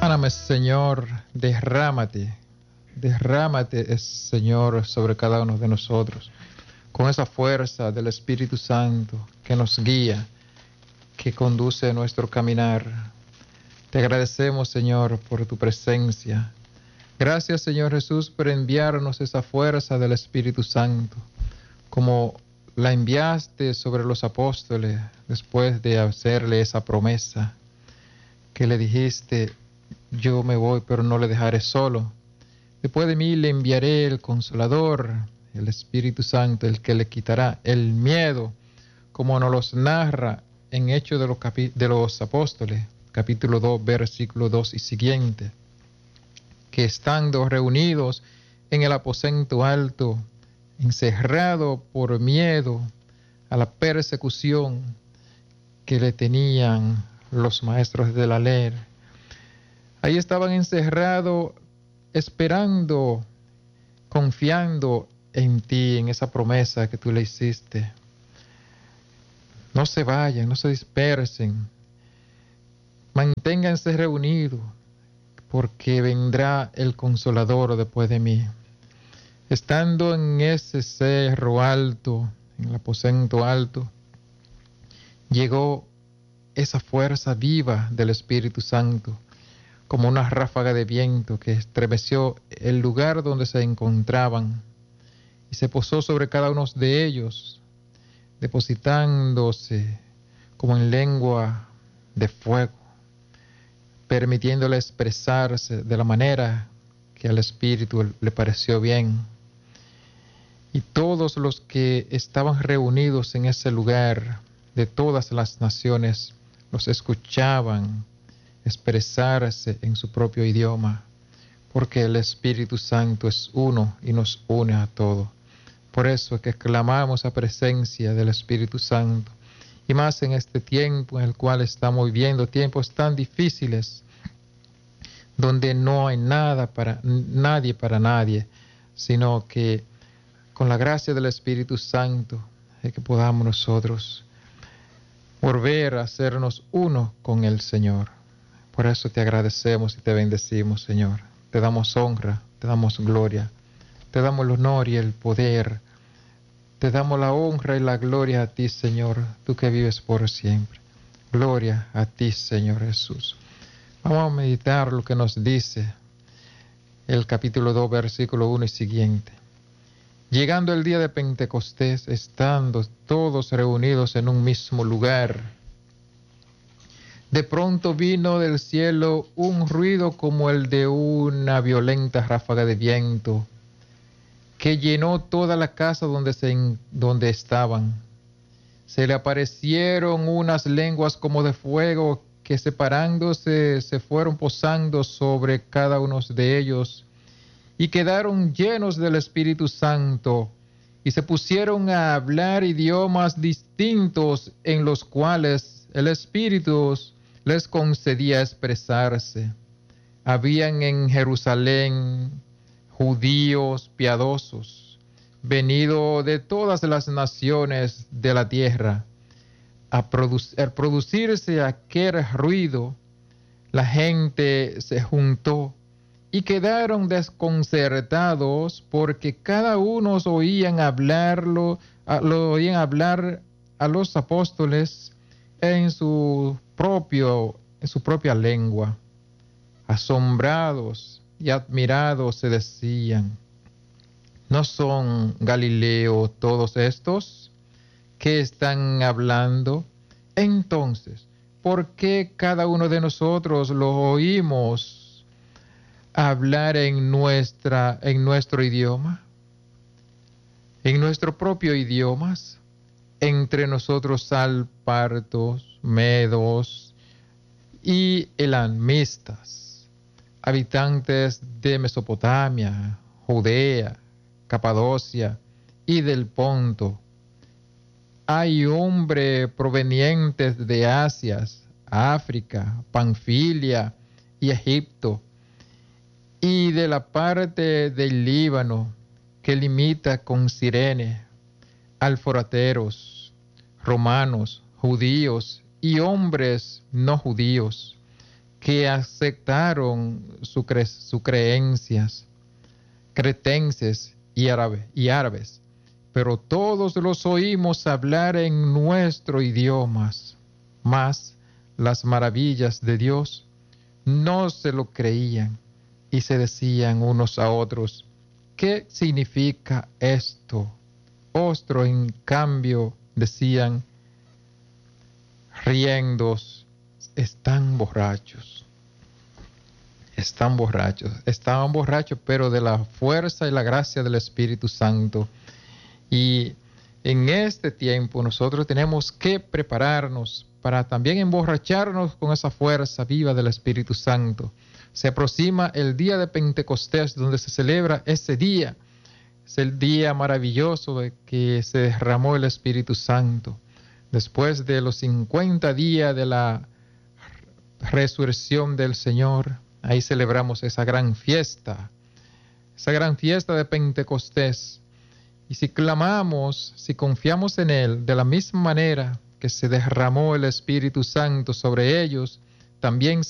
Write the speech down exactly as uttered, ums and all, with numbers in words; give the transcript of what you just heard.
Sáname, Señor, derrámate, derrámate, Señor, sobre cada uno de nosotros, con esa fuerza del Espíritu Santo que nos guía, que conduce nuestro caminar. Te agradecemos, Señor, por tu presencia. Gracias, Señor Jesús, por enviarnos esa fuerza del Espíritu Santo, como la enviaste sobre los apóstoles después de hacerle esa promesa, que le dijiste: yo me voy, pero no le dejaré solo. Después de mí le enviaré el Consolador, el Espíritu Santo, el que le quitará el miedo, como nos los narra en Hechos de los, capi- de los Apóstoles, capítulo dos, versículo dos y siguiente, que estando reunidos en el aposento alto, encerrado por miedo a la persecución que le tenían los maestros de la ley, ahí estaban encerrados esperando, confiando en ti, en esa promesa que tú le hiciste. No se vayan, no se dispersen, manténganse reunidos, porque vendrá el Consolador después de mí. Estando en ese cerro alto, en el aposento alto, llegó esa fuerza viva del Espíritu Santo, como una ráfaga de viento que estremeció el lugar donde se encontraban y se posó sobre cada uno de ellos, depositándose como en lengua de fuego, permitiéndole expresarse de la manera que al Espíritu le pareció bien. Y todos los que estaban reunidos en ese lugar, de todas las naciones, los escuchaban expresarse en su propio idioma, porque el Espíritu Santo es uno y nos une a todos. Por eso es que clamamos a presencia del Espíritu Santo, y más en este tiempo en el cual estamos viviendo, tiempos tan difíciles, donde no hay nada para nadie para nadie, sino que con la gracia del Espíritu Santo es que podamos nosotros volver a hacernos uno con el Señor. Por eso te agradecemos y te bendecimos, Señor. Te damos honra, te damos gloria, te damos el honor y el poder. Te damos la honra y la gloria a ti, Señor, tú que vives por siempre. Gloria a ti, Señor Jesús. Vamos a meditar lo que nos dice el capítulo dos, versículo uno y siguiente. Llegando el día de Pentecostés, estando todos reunidos en un mismo lugar, de pronto vino del cielo un ruido como el de una violenta ráfaga de viento, que llenó toda la casa donde, se, donde estaban. Se le aparecieron unas lenguas como de fuego que, separándose, se fueron posando sobre cada uno de ellos y quedaron llenos del Espíritu Santo y se pusieron a hablar idiomas distintos, en los cuales el Espíritu les concedía expresarse. Habían en Jerusalén judíos piadosos, venidos de todas las naciones de la tierra. A produ- al producirse aquel ruido, la gente se juntó y quedaron desconcertados, porque cada uno oían hablarlo, a, lo oían hablar a los apóstoles en su propio, en su propia lengua. Asombrados y admirados se decían: ¿no son Galileo todos estos que están hablando? Entonces, ¿por qué cada uno de nosotros lo oímos hablar en nuestra, en nuestro idioma? En nuestro propio idioma, entre nosotros salpartos, medos y elamistas, habitantes de Mesopotamia, Judea, Capadocia y del Ponto. Hay hombres provenientes de Asia, África, Panfilia y Egipto, y de la parte del Líbano que limita con Cirene, alforateros, romanos, judíos y hombres no judíos que aceptaron sus cre su creencias, cretenses y, árabe, y árabes, pero todos los oímos hablar en nuestro idioma, mas las maravillas de Dios no se lo creían y se decían unos a otros, ¿qué significa esto? Otros, en cambio, decían, riendos, están borrachos. Están borrachos. Estaban borrachos, pero de la fuerza y la gracia del Espíritu Santo. Y en este tiempo nosotros tenemos que prepararnos para también emborracharnos con esa fuerza viva del Espíritu Santo. Se aproxima el día de Pentecostés, donde se celebra ese día. Es el día maravilloso de que se derramó el Espíritu Santo. Después de los cincuenta días de la resurrección del Señor, ahí celebramos esa gran fiesta, esa gran fiesta de Pentecostés. Y si clamamos, si confiamos en Él, de la misma manera que se derramó el Espíritu Santo sobre ellos, también